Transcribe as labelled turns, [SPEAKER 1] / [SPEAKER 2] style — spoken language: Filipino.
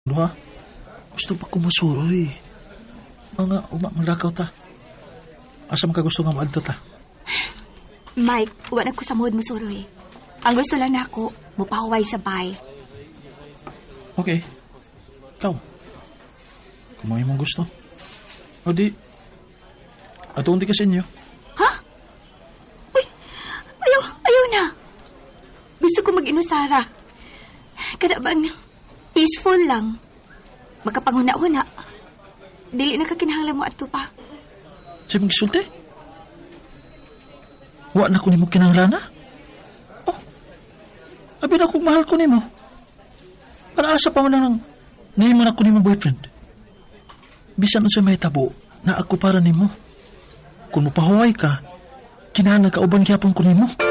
[SPEAKER 1] Ano ha? Gusto pa kumusuroy. Mga maglakaw ta. Asa man ka gusto nga maadto ta?
[SPEAKER 2] Mike, wala ko sa mood mo suroy. Ang gusto lang na ako, mupahuway sa bay.
[SPEAKER 1] Okay. Ikaw. Kung may mong gusto. O di, ato hindi ka sa inyo.
[SPEAKER 2] Ha? Uy, ayaw na. Gusto ko mag-inusara. Kada bang peaceful lang. Magkapanguna-una. Dili na kakinahanglan mo ato pa.
[SPEAKER 1] Sa'yo magsulti? Wa na ko ni mo kinanglana? Oh, abi na kong mahal ko ni mo. Para asa pa mo lang ngayon man ako ni mo boyfriend. Bisan sa may tabo na ako para ni mo. Kung mapahuway ka, kinahanglan ka uban gyapon ko ni mo.